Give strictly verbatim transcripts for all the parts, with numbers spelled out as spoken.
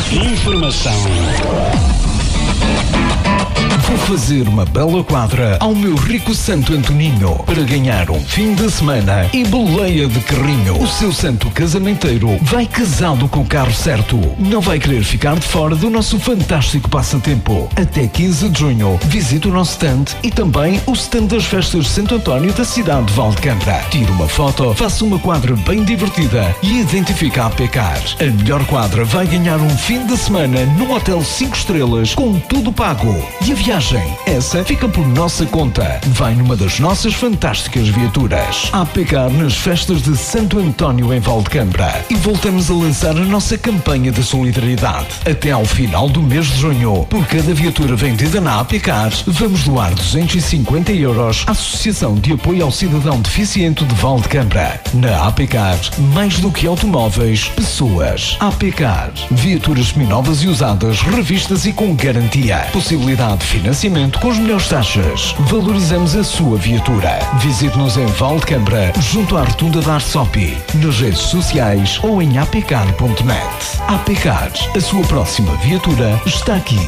Informação. Vou fazer uma bela quadra ao meu rico Santo Antoninho para ganhar um fim de semana e boleia de carrinho. O seu santo casamenteiro vai casado com o carro certo. Não vai querer ficar de fora do nosso fantástico passatempo. Até quinze de junho, visite o nosso stand e também o stand das festas de Santo António da cidade de Valdecambra. Tire uma foto, faça uma quadra bem divertida e identifique a APCAR. A melhor quadra vai ganhar um fim de semana num hotel cinco estrelas com tudo pago. E a viagem, essa fica por nossa conta. Vai numa das nossas fantásticas viaturas. APCAR nas festas de Santo António em Valdecambra. E voltamos a lançar a nossa campanha de solidariedade. Até ao final do mês de junho, por cada viatura vendida na APCAR, vamos doar duzentos e cinquenta euros à Associação de Apoio ao Cidadão Deficiente de Valdecambra. Na APCAR, mais do que automóveis, pessoas. APCAR, viaturas seminovas e usadas, revistas e com garantia. Possibilidade de financiamento com as melhores taxas. Valorizamos a sua viatura. Visite-nos em Valdecambra, junto à rotunda da Arsopi, nas redes sociais ou em apcar ponto net. APCAR, a sua próxima viatura está aqui.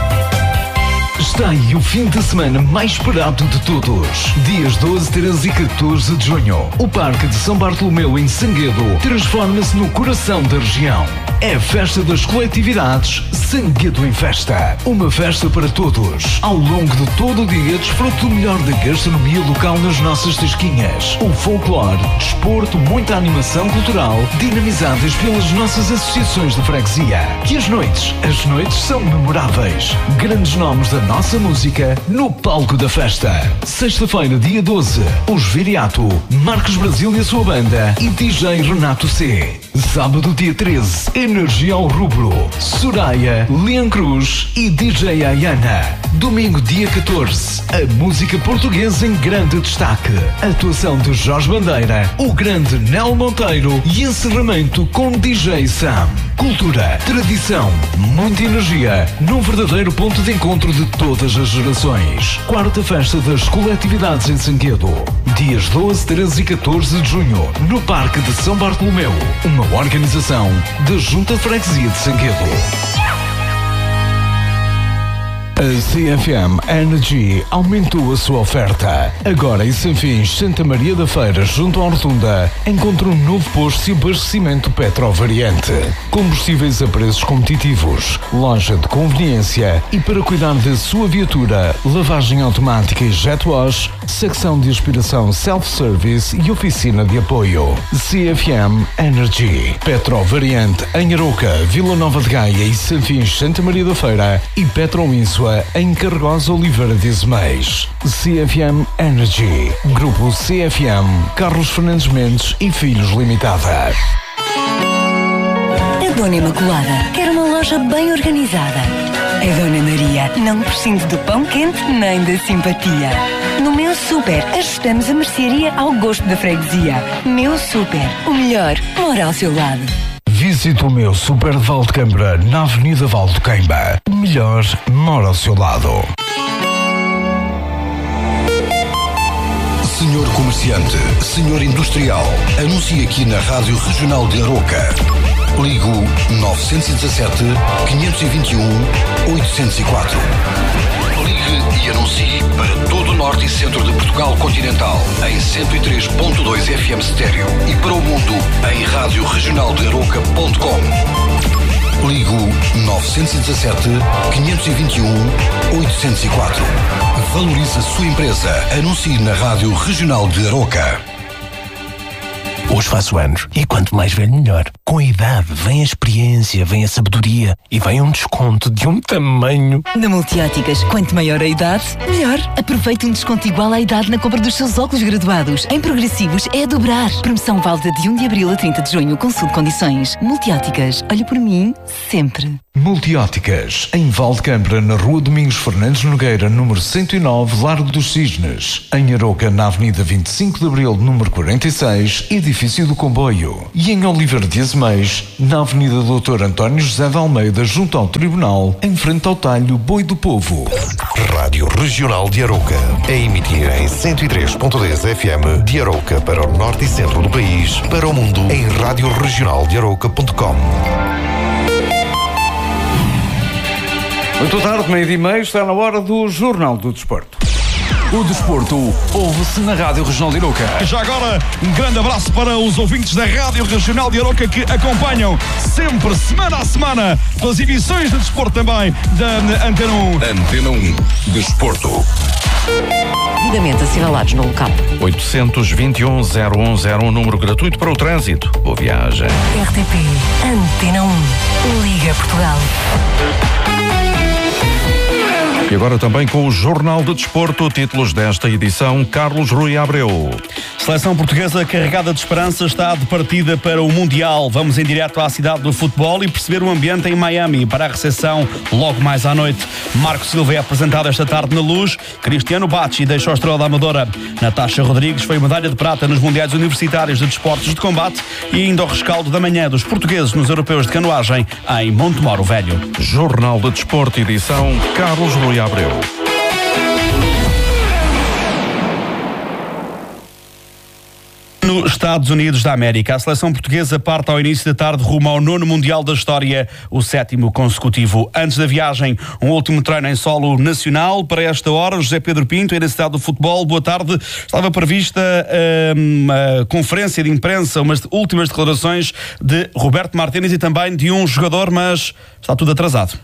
Está aí o fim de semana mais esperado de todos. Dias doze, treze e catorze de junho. O Parque de São Bartolomeu em Sanguedo transforma-se no coração da região. É a festa das coletividades Sanguedo em Festa. Uma festa para todos. Ao longo de todo o dia, desfrute do melhor da gastronomia local nas nossas tasquinhas. O folclore, desporto, muita animação cultural, dinamizadas pelas nossas associações de freguesia. E as noites? As noites são memoráveis. Grandes nomes da nossa música no palco da festa. Sexta-feira, dia doze, os Viriato, Marcos Brasil e a sua banda e D J Renato C. Sábado, dia treze, Energia ao Rubro, Soraya, Leon Cruz e D J Ayana. Domingo, dia catorze, a música portuguesa em grande destaque. Atuação de Jorge Bandeira, o grande Nel Monteiro e encerramento com D J Sam. Cultura, tradição, muita energia, num verdadeiro ponto de encontro de todas as gerações. Quarta Festa das Coletividades em Sanguedo. Dias doze, treze e catorze de junho, no Parque de São Bartolomeu. Uma organização da Junta de Freguesia de Sanguedo. A C F M Energy aumentou a sua oferta. Agora em Sanfins, Santa Maria da Feira, junto à Rotunda, encontra um novo posto de abastecimento Petrovariante. Combustíveis a preços competitivos, loja de conveniência e para cuidar da sua viatura, lavagem automática e jet wash, secção de aspiração self-service e oficina de apoio. C F M Energy. Petrovariante em Aroca, Vila Nova de Gaia e Sanfins, Santa Maria da Feira e Petroínsua em Carregosa, Oliveira de Azeméis. C F M Energy. Grupo C F M, Carlos Fernandes Mendes e Filhos Limitada. A Dona Imaculada quer uma loja bem organizada. A Dona Maria não prescinde do pão quente nem da simpatia. No Meu Super, ajustamos a mercearia ao gosto da freguesia. Meu Super, o melhor mora ao seu lado. Visite o Meu Super de Valdecambra, na Avenida Valdecambra. O melhor mora ao seu lado. Senhor comerciante, senhor industrial, anuncie aqui na Rádio Regional de Aroca. Ligo nove um sete, quinhentos e vinte e um, oitocentos e quatro. Ligue e anuncie para todo o norte e centro de Portugal continental em cento e três ponto dois F M estéreo e para o mundo em rádio regional de aroca ponto com. Ligo nove um sete, quinhentos e vinte e um, oitocentos e quatro. Valorize a sua empresa. Anuncie na Rádio Regional de Aroca. Hoje faço anos e quanto mais velho melhor. Com a idade vem a experiência, vem a sabedoria e vem um desconto de um tamanho. Na Multióticas, quanto maior a idade, melhor. Aproveite um desconto igual à idade na compra dos seus óculos graduados. Em progressivos é a dobrar. Promoção válida de um de abril a trinta de junho. Consulte condições. Multióticas, olhe por mim sempre. Multióticas, em Valdecambra, na Rua Domingos Fernandes Nogueira, número cento e nove, Largo dos Cisnes. Em Aroca, na Avenida vinte e cinco de abril, número quarenta e seis, Edifício do Comboio. E em Oliveira de Azeméis, na Avenida doutor António José de Almeida, junto ao Tribunal, em frente ao talho Boi do Povo. Rádio Regional de Aroca, a emitir em cento e três ponto dez F M de Aroca para o norte e centro do país, para o mundo em rádio regional de aroca ponto com. Muito tarde, meio-dia e meio, está na hora do Jornal do Desporto. O desporto ouve-se na Rádio Regional de Arouca. Já agora, um grande abraço para os ouvintes da Rádio Regional de Arouca que acompanham sempre, semana a semana, as emissões de desporto também da Antena um. Antena um Desporto. Devidamente assinalados no local. oitocentos e vinte e um, zero um zero um, número gratuito para o trânsito. Boa viagem. R T P Antena um. Liga Portugal. E agora também com o Jornal do Desporto, títulos desta edição, Carlos Rui Abreu. Seleção portuguesa carregada de esperança está de partida para o Mundial. Vamos em direto à cidade do futebol e perceber o ambiente em Miami para a recepção logo mais à noite. Marco Silva é apresentado esta tarde na Luz. Cristiano Bacci deixa a Estrela da Amadora. Natasha Rodrigues foi medalha de prata nos Mundiais Universitários de Desportos de Combate e ainda o rescaldo da manhã dos portugueses nos Europeus de Canoagem em Montemoro Velho. Jornal do Desporto, edição Carlos Rui Abreu. Nos Estados Unidos da América, a seleção portuguesa parte ao início da tarde rumo ao nono Mundial da história, o sétimo consecutivo. Antes da viagem, um último treino em solo nacional. Para esta hora, José Pedro Pinto, aí na cidade do futebol. Boa tarde. Estava prevista hum, uma conferência de imprensa, umas últimas declarações de Roberto Martínez e também de um jogador, mas está tudo atrasado.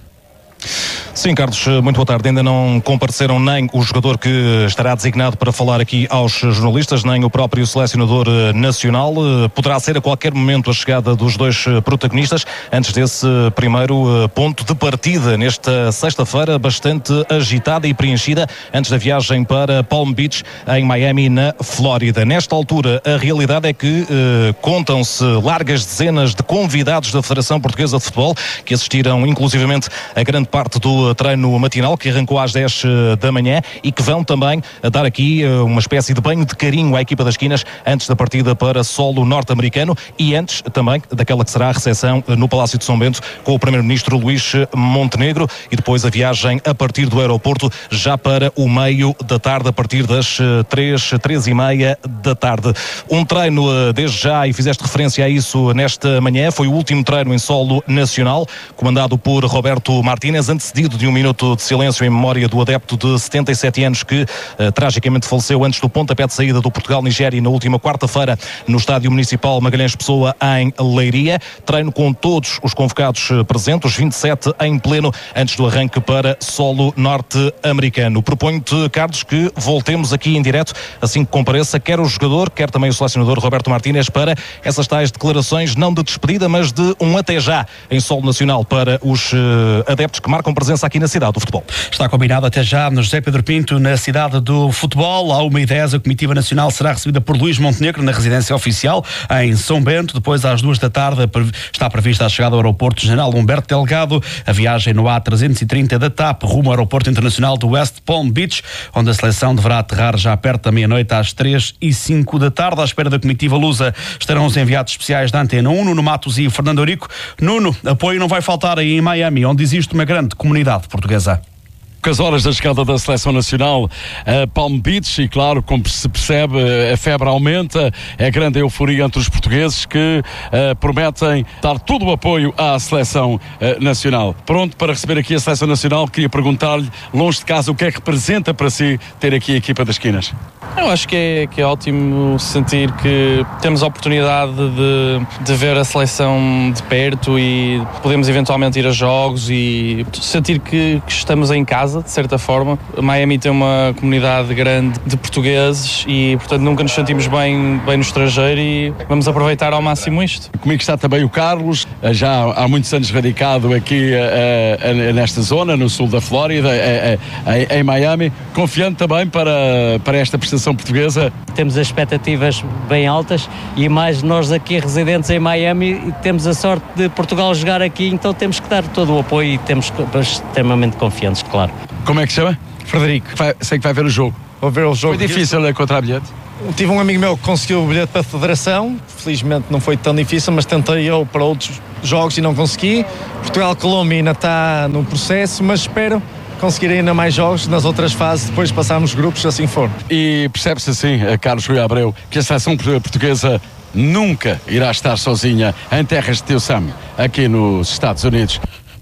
Sim, Carlos, muito boa tarde. Ainda não compareceram nem o jogador que estará designado para falar aqui aos jornalistas, nem o próprio selecionador nacional. Poderá ser a qualquer momento a chegada dos dois protagonistas, antes desse primeiro ponto de partida nesta sexta-feira, bastante agitada e preenchida, antes da viagem para Palm Beach, em Miami, na Flórida. Nesta altura, a realidade é que eh, contam-se largas dezenas de convidados da Federação Portuguesa de Futebol, que assistiram inclusivamente a grande parte do treino matinal, que arrancou às dez da manhã, e que vão também dar aqui uma espécie de banho de carinho à equipa das esquinas antes da partida para solo norte-americano e antes também daquela que será a recepção no Palácio de São Bento com o primeiro-ministro Luís Montenegro, e depois a viagem a partir do aeroporto já para o meio da tarde, a partir das três, três e meia da tarde. Um treino desde já, e fizeste referência a isso nesta manhã, foi o último treino em solo nacional, comandado por Roberto Martínez, antecedido de um minuto de silêncio em memória do adepto de setenta e sete anos que uh, tragicamente faleceu antes do pontapé de saída do Portugal-Nigéria na última quarta-feira no Estádio Municipal Magalhães Pessoa, em Leiria. Treino com todos os convocados presentes, os vinte e sete em pleno, antes do arranque para solo norte-americano. Proponho-te, Carlos, que voltemos aqui em direto, assim que compareça, quer o jogador, quer também o selecionador Roberto Martínez, para essas tais declarações, não de despedida, mas de um até já em solo nacional para os uh, adeptos que marcam presença aqui na cidade do futebol. Está combinado até já no José Pedro Pinto, na cidade do futebol. À uma e dez, a comitiva nacional será recebida por Luís Montenegro na residência oficial em São Bento. Depois, às duas da tarde, está prevista a chegada ao aeroporto General Humberto Delgado, a viagem no A trezentos e trinta da T A P rumo ao aeroporto internacional do West Palm Beach, onde a seleção deverá aterrar já perto da meia-noite às três e cinco da tarde. À espera da comitiva lusa estarão os enviados especiais da Antena um, Nuno Matos e Fernando Eurico. Nuno, apoio não vai faltar aí em Miami, onde existe uma grande comunidade portuguesa. Poucas horas da chegada da Seleção Nacional a Palm Beach e, claro, como se percebe, a febre aumenta, é grande a euforia entre os portugueses que uh, prometem dar todo o apoio à Seleção uh, Nacional. Pronto para receber aqui a Seleção Nacional, queria perguntar-lhe, longe de casa, o que é que representa para si ter aqui a equipa das esquinas? Eu acho que é, que é ótimo sentir que temos a oportunidade de, de ver a seleção de perto e podemos eventualmente ir a jogos e sentir que, que estamos em casa, de certa forma. Miami tem uma comunidade grande de portugueses e, portanto, nunca nos sentimos bem, bem no estrangeiro e vamos aproveitar ao máximo isto. Comigo está também o Carlos, já há muitos anos radicado aqui uh, uh, nesta zona, no sul da Flórida, uh, uh, em Miami, confiante também para, para esta prestação portuguesa. Temos as expectativas bem altas e mais nós aqui residentes em Miami temos a sorte de Portugal jogar aqui, então temos que dar todo o apoio e temos extremamente confiantes, claro. Como é que se chama? Frederico. Vai, sei que vai ver o jogo. Vou ver o jogo. Foi difícil ler contra a bilhete? Tive um amigo meu que conseguiu o bilhete para a Federação, felizmente não foi tão difícil, mas tentei eu para outros jogos e não consegui. Portugal-Colômbia ainda está no processo, mas espero conseguir ainda mais jogos nas outras fases, depois passarmos grupos, se assim for. E percebe-se assim, Carlos Rui Abreu, que a seleção portuguesa nunca irá estar sozinha em terras de Teu Sam, aqui nos Estados Unidos.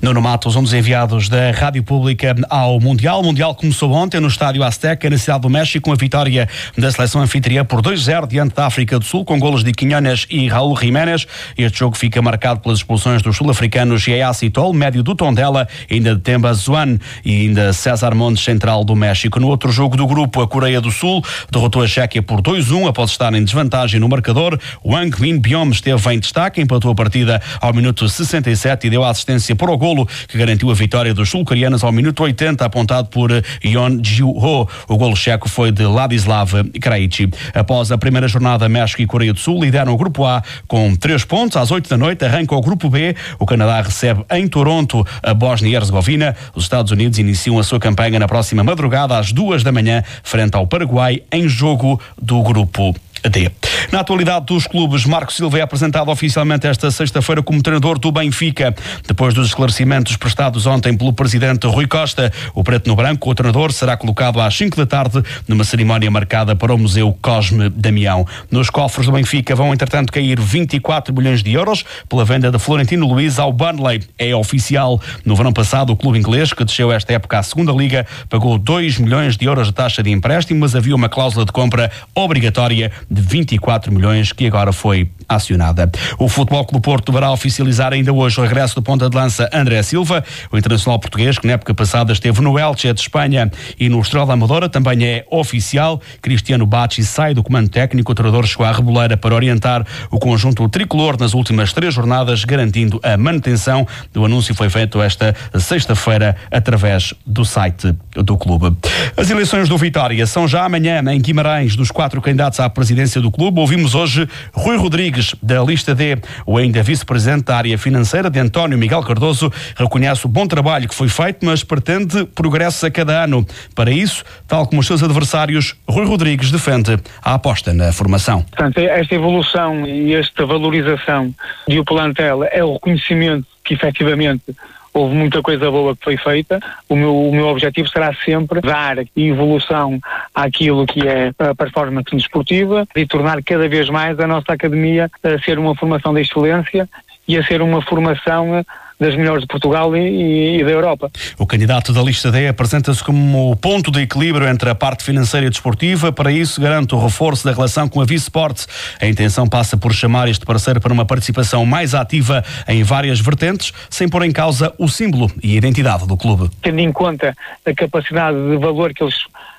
Nuno Matos, um dos enviados da Rádio Pública ao Mundial. O Mundial começou ontem no estádio Azteca, na cidade do México, com a vitória da seleção anfitriã por dois a zero diante da África do Sul, com golos de Quiñones e Raul Jiménez. Este jogo fica marcado pelas expulsões dos sul-africanos Yaya Citol, médio do Tondela, ainda de Temba Zuan e ainda César Montes, central do México. No outro jogo do grupo, a Coreia do Sul derrotou a Chequia por dois a um após estar em desvantagem no marcador. Wang Min-byom esteve em destaque, empatou a partida ao minuto sessenta e sete e deu a assistência para o golo que garantiu a vitória dos sul-coreanos ao minuto oitenta, apontado por Yeon Ju-ho. O golo checo foi de Ladislav Krejci. Após a primeira jornada, México e Coreia do Sul lideram o grupo A com três pontos. Às oito da noite arranca o grupo B. O Canadá recebe em Toronto a Bósnia e Herzegovina. Os Estados Unidos iniciam a sua campanha na próxima madrugada às duas da manhã frente ao Paraguai em jogo do grupo D. Na atualidade dos clubes, Marco Silva é apresentado oficialmente esta sexta-feira como treinador do Benfica. Depois dos esclarecimentos prestados ontem pelo presidente Rui Costa, o preto no branco, o treinador será colocado às cinco da tarde numa cerimónia marcada para o Museu Cosme Damião. Nos cofres do Benfica vão, entretanto, cair vinte e quatro milhões de euros pela venda de Florentino Luiz ao Burnley. É oficial. No verão passado, o clube inglês, que desceu esta época à segunda liga, pagou dois milhões de euros de taxa de empréstimo, mas havia uma cláusula de compra obrigatória de vinte e quatro milhões que agora foi acionada. O Futebol Clube Porto deverá oficializar ainda hoje o regresso do ponta de lança André Silva, o internacional português que na época passada esteve no Elche de Espanha e no Estrela da Amadora. Também é oficial. Cristiano Bacci sai do comando técnico. O treinador chegou à Reboleira para orientar o conjunto tricolor nas últimas três jornadas, garantindo a manutenção. O anúncio foi feito esta sexta-feira através do site do clube. As eleições do Vitória são já amanhã em Guimarães. Dos quatro candidatos à presidência do clube, ouvimos hoje Rui Rodrigues, da lista D. O ainda vice-presidente da área financeira de António Miguel Cardoso reconhece o bom trabalho que foi feito, mas pretende progresso a cada ano. Para isso, tal como os seus adversários, Rui Rodrigues defende a aposta na formação. Portanto, esta evolução e esta valorização do plantel é o reconhecimento que efetivamente houve muita coisa boa que foi feita. O meu, o meu objetivo será sempre dar evolução àquilo que é a performance desportiva e tornar cada vez mais a nossa academia a ser uma formação de excelência e a ser uma formação das melhores de Portugal e, e da Europa. O candidato da lista D apresenta-se como o ponto de equilíbrio entre a parte financeira e desportiva. Para isso, garante o reforço da relação com a Vice-Sports. A intenção passa por chamar este parceiro para uma participação mais ativa em várias vertentes, sem pôr em causa o símbolo e a identidade do clube. Tendo em conta a capacidade de valor que eles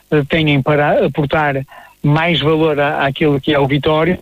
têm para aportar mais valor à, àquilo que é o Vitória,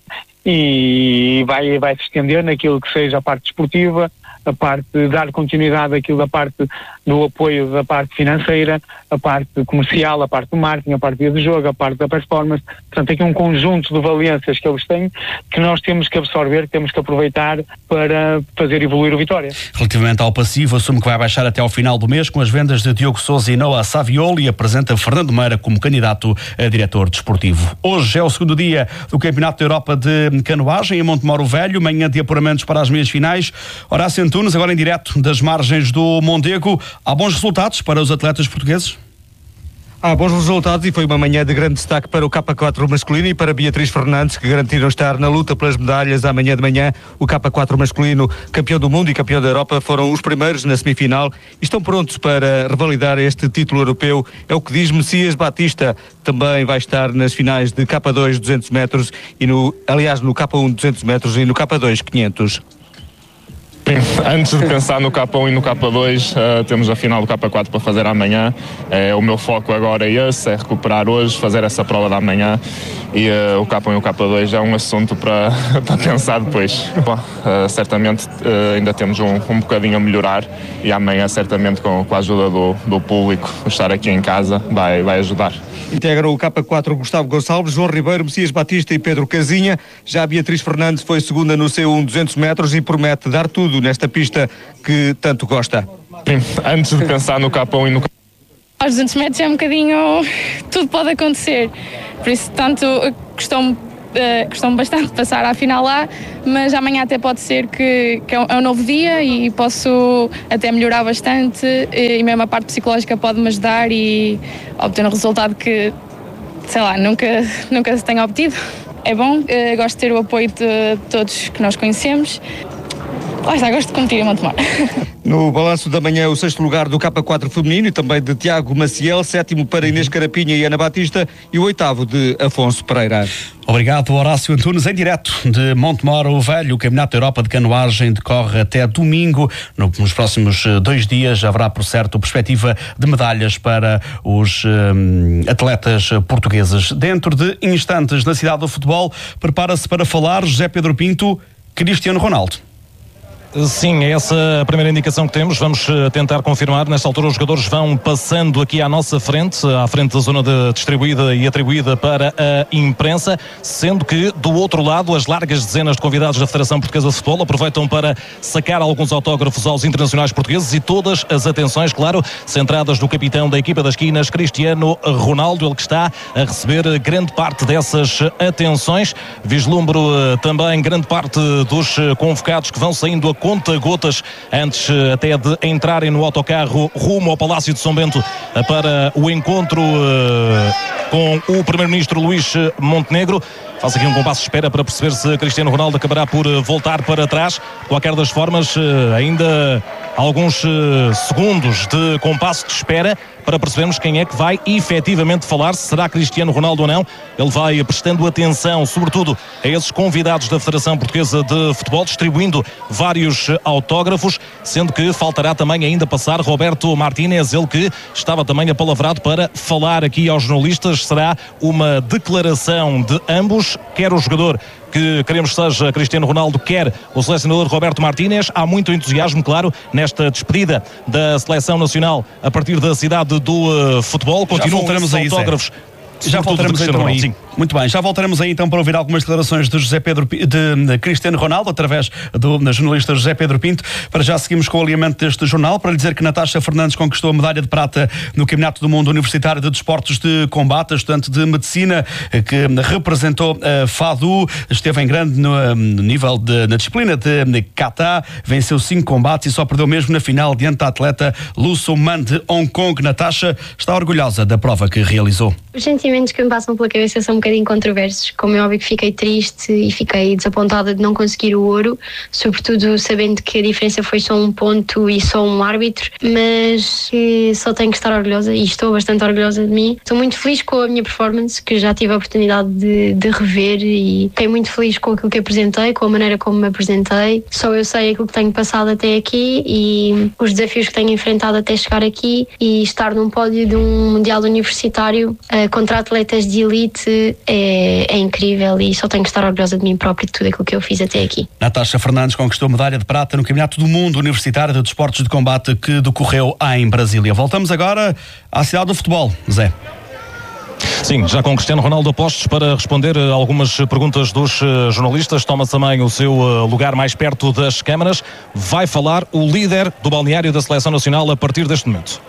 e vai, vai se estender naquilo que seja a parte desportiva, a parte de dar continuidade àquilo da parte do apoio da parte financeira, a parte comercial, a parte do marketing, a parte do jogo, a parte da performance. Portanto, aqui um conjunto de valências que eles têm que nós temos que absorver, que temos que aproveitar para fazer evoluir o Vitória. Relativamente ao passivo, assume que vai baixar até ao final do mês com as vendas de Diogo Sousa e Noah Savioli e apresenta Fernando Meira como candidato a diretor desportivo. Hoje é o segundo dia do Campeonato da Europa de Canoagem em Montemoro Velho, manhã de apuramentos para as meias finais. Horácio Antunes, agora em direto das margens do Mondego. Há bons resultados para os atletas portugueses? Há bons resultados e foi uma manhã de grande destaque para o K quatro masculino e para Beatriz Fernandes, que garantiram estar na luta pelas medalhas amanhã de manhã. O K quatro masculino, campeão do mundo e campeão da Europa, foram os primeiros na semifinal e estão prontos para revalidar este título europeu. É o que diz Messias Batista. Também vai estar nas finais de K dois duzentos metros e no, aliás, no K um duzentos metros e no K dois quinhentos. Antes de pensar no K um e no K dois, uh, temos a final do K quatro para fazer amanhã. Uh, o meu foco agora é esse, é recuperar hoje, fazer essa prova da manhã, e uh, o K um e o K dois é um assunto para, para pensar depois. Bom, uh, certamente uh, ainda temos um, um bocadinho a melhorar, e amanhã certamente com, com a ajuda do, do público, estar aqui em casa vai, vai ajudar. Integram o K quatro Gustavo Gonçalves, João Ribeiro, Messias Batista e Pedro Casinha. Já a Beatriz Fernandes foi segunda no C um duzentos metros e promete dar tudo nesta pista que tanto gosta. Antes de pensar no K um e no K aos duzentos metros é um bocadinho, tudo pode acontecer, por isso tanto costumo, uh, costumo bastante passar à final lá, mas amanhã até pode ser que, que é, um, é um novo dia e posso até melhorar bastante, e mesmo a parte psicológica pode-me ajudar e obter um resultado que, sei lá, nunca, nunca se tenha obtido. É bom, uh, gosto de ter o apoio de todos que nós conhecemos. lá está, gosto de competir em Montemor. No balanço da manhã, o sexto lugar do K quatro feminino e também de Tiago Maciel, sétimo para Inês Carapinha e Ana Batista e o oitavo de Afonso Pereira. Obrigado, Horácio Antunes, em direto de Montemor o Velho. O Campeonato da Europa de Canoagem decorre até domingo. Nos próximos dois dias haverá, por certo, perspectiva de medalhas para os um, atletas portugueses. Dentro de instantes, na cidade do futebol, prepara-se para falar José Pedro Pinto, Cristiano Ronaldo. Sim, é essa a primeira indicação que temos. Vamos tentar confirmar. Nesta altura os jogadores vão passando aqui à nossa frente, à frente da zona de distribuída e atribuída para a imprensa, sendo que do outro lado as largas dezenas de convidados da Federação Portuguesa de Futebol aproveitam para sacar alguns autógrafos aos internacionais portugueses e todas as atenções, claro, centradas no capitão da equipa das esquinas, Cristiano Ronaldo, ele que está a receber grande parte dessas atenções. Vislumbro também grande parte dos convocados que vão saindo a conta-gotas antes até de entrarem no autocarro rumo ao Palácio de São Bento para o encontro uh, com o Primeiro-Ministro Luís Montenegro. Faz aqui um compasso de espera para perceber se Cristiano Ronaldo acabará por voltar para trás. De qualquer das formas, ainda alguns segundos de compasso de espera para percebermos quem é que vai efetivamente falar, se será Cristiano Ronaldo ou não. Ele vai prestando atenção, sobretudo, a esses convidados da Federação Portuguesa de Futebol, distribuindo vários autógrafos, sendo que faltará também ainda passar Roberto Martínez, ele que estava também apalavrado para falar aqui aos jornalistas. Será uma declaração de ambos, quer o jogador que queremos que seja Cristiano Ronaldo, quer o selecionador Roberto Martínez. Há muito entusiasmo, claro, nesta despedida da Seleção Nacional a partir da cidade do uh, futebol. Continuam os autógrafos. Já voltaremos então aí. Sim. Muito bem, já voltaremos aí então para ouvir algumas declarações de José Pedro de, de Cristiano Ronaldo através do da jornalista José Pedro Pinto. Para já seguimos com o alinhamento deste jornal para lhe dizer que Natasha Fernandes conquistou a medalha de prata no Campeonato do Mundo Universitário de Desportos de Combate, estudante de Medicina que representou a FADU, esteve em grande no, no nível de, na disciplina de kata, venceu cinco combates e só perdeu mesmo na final diante da atleta Lu Suman de Hong Kong. Natasha está orgulhosa da prova que realizou. Os sentimentos que me passam pela cabeça são um bocadinho controversos. Como é óbvio que fiquei triste e fiquei desapontada de não conseguir o ouro, sobretudo sabendo que a diferença foi só um ponto e só um árbitro, mas que só tenho que estar orgulhosa e estou bastante orgulhosa de mim. Estou muito feliz com a minha performance, que já tive a oportunidade de, de rever, e fiquei muito feliz com aquilo que apresentei, com a maneira como me apresentei. Só eu sei aquilo que tenho passado até aqui e os desafios que tenho enfrentado até chegar aqui, e estar num pódio de um Mundial Universitário uh, contra atletas de elite é, é incrível, e só tenho que estar orgulhosa de mim própria, de tudo aquilo que eu fiz até aqui. Natasha Fernandes conquistou medalha de prata no Campeonato do Mundo Universitário de Desportos de Combate que decorreu em Brasília. Voltamos agora à cidade do futebol, Zé. Sim, já com Cristiano Ronaldo a postos para responder algumas perguntas dos jornalistas. Toma também o seu lugar mais perto das câmaras. Vai falar o líder do balneário da Seleção Nacional a partir deste momento.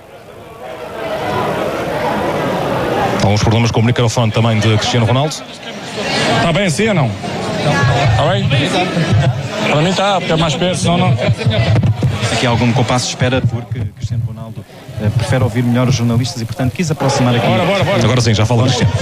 Alguns problemas com o microfone também de Cristiano Ronaldo. Está bem assim ou não? Está bem? Para mim está, porque é mais perto, senão não. Aqui há algum compasso de espera, porque Cristiano Ronaldo uh, prefere ouvir melhor os jornalistas e, portanto, quis aproximar aqui. Bora, bora, bora. Agora sim, já fala Cristiano.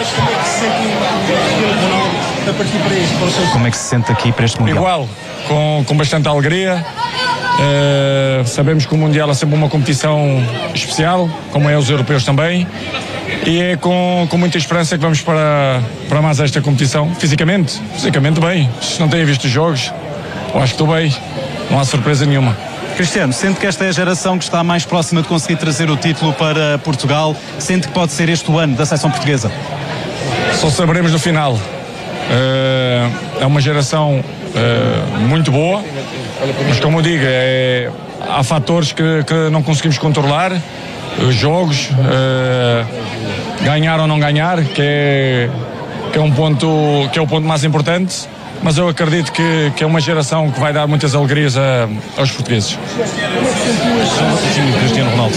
Como é que se sente aqui para este Mundial? Igual, com, com bastante alegria. Uh, sabemos que o Mundial é sempre uma competição especial, como é os europeus também. E é com, com muita esperança que vamos para, para mais esta competição. Fisicamente, fisicamente bem. Se não tenho visto os jogos, eu acho que estou bem. Não há surpresa nenhuma. Cristiano, sente que esta é a geração que está mais próxima de conseguir trazer o título para Portugal? Sente que pode ser este o ano da seleção portuguesa? Só saberemos no final. Uh, é uma geração uh, muito boa, mas como eu digo, é, há fatores que, que não conseguimos controlar. Os jogos, uh, ganhar ou não ganhar, que é, que é um ponto, que é o ponto mais importante, mas eu acredito que, que é uma geração que vai dar muitas alegrias a, aos portugueses. Cristiano Ronaldo.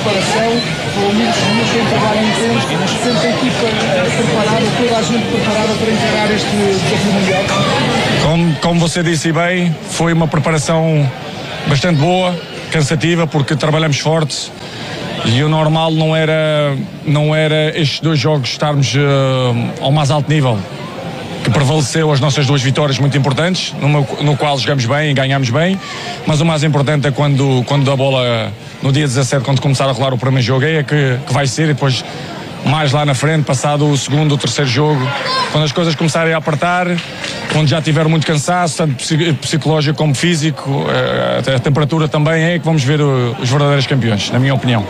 Como, como você disse bem, foi uma preparação bastante boa, cansativa, porque trabalhamos forte. E o normal não era, não era estes dois jogos estarmos uh, ao mais alto nível. que prevaleceu as nossas duas vitórias muito importantes, numa, no qual jogamos bem e ganhamos bem, mas o mais importante é quando, quando a bola, no dia dezassete, quando começar a rolar o primeiro jogo, é que, que vai ser, e depois mais lá na frente, passado o segundo ou terceiro jogo, quando as coisas começarem a apertar, quando já tiver muito cansaço, tanto psicológico como físico, a temperatura também, é que vamos ver os verdadeiros campeões, na minha opinião.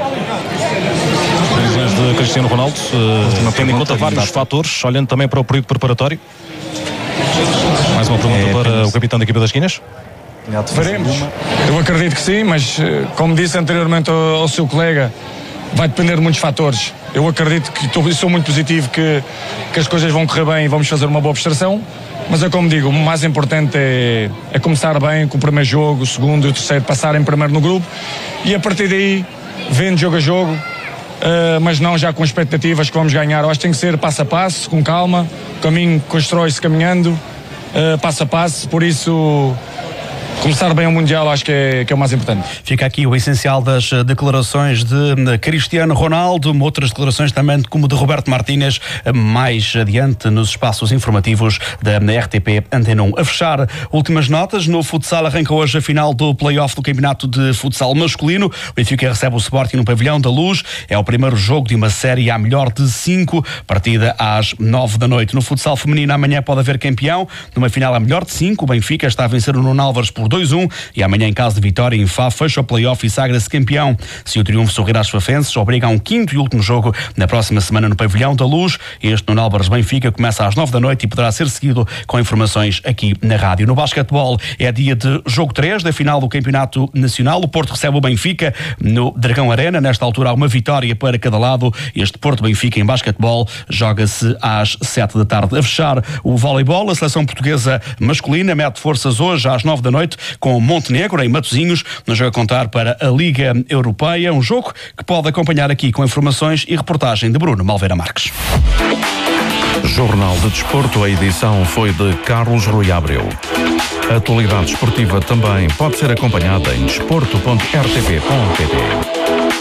De Cristiano Ronaldo, uh, tendo em conta vários fatores, olhando também para o período preparatório. Mais uma pergunta é, para o capitão da equipa das Esquinas. Veremos. Eu acredito que sim, mas como disse anteriormente ao, ao seu colega, vai depender de muitos fatores. Eu acredito que tô, sou muito positivo que, que as coisas vão correr bem e vamos fazer uma boa prestação, mas é como digo, o mais importante é, é começar bem com o primeiro jogo, o segundo e o terceiro, passarem primeiro no grupo e a partir daí, vendo jogo a jogo, Uh, mas não já com expectativas que vamos ganhar. Eu acho que tem que ser passo a passo, com calma, o caminho constrói-se caminhando, uh, passo a passo, por isso começar bem o Mundial acho que é, que é o mais importante. Fica aqui o essencial das declarações de Cristiano Ronaldo, outras declarações também como de Roberto Martínez, mais adiante nos espaços informativos da R T P Antena um. A fechar, últimas notas, no futsal arranca hoje a final do play-off do campeonato de futsal masculino. O Benfica recebe o Sporting no Pavilhão da Luz, é o primeiro jogo de uma série à melhor de cinco, partida às nove da noite. No futsal feminino amanhã pode haver campeão, numa final à melhor de cinco, o Benfica está a vencer o Nuno Álvares por dois a um e amanhã, em caso de vitória em Faf, fecha o play-off e sagra-se campeão. Se o triunfo sorrir às fafenses, obriga a um quinto e último jogo na próxima semana no Pavilhão da Luz. Este Nuno Álvares Benfica começa às nove da noite e poderá ser seguido com informações aqui na rádio. No basquetebol é dia de jogo três da final do Campeonato Nacional. O Porto recebe o Benfica no Dragão Arena. Nesta altura há uma vitória para cada lado. Este Porto-Benfica em basquetebol joga-se às sete da tarde. A fechar, o voleibol, a seleção portuguesa masculina mete forças hoje às nove da noite com Montenegro, em Matosinhos, no jogo a contar para a Liga Europeia, um jogo que pode acompanhar aqui com informações e reportagem de Bruno Malveira Marques. Jornal de Desporto, a edição foi de Carlos Rui Abreu. A atualidade esportiva também pode ser acompanhada em desporto ponto r t p ponto p t.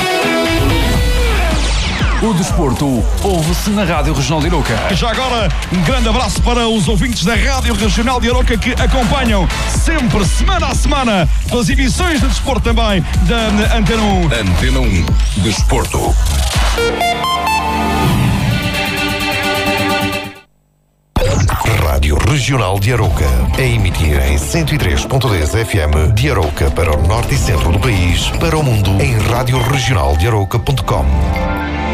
O desporto ouve-se na Rádio Regional de Arouca. Já agora, um grande abraço para os ouvintes da Rádio Regional de Arouca que acompanham sempre, semana a semana, as emissões de desporto também da Antena um. Antena um, Desporto. Rádio Regional de Arouca, a emitir em cento e três ponto dez F M de Arouca para o norte e centro do país, para o mundo em rádio regional de arouca ponto com.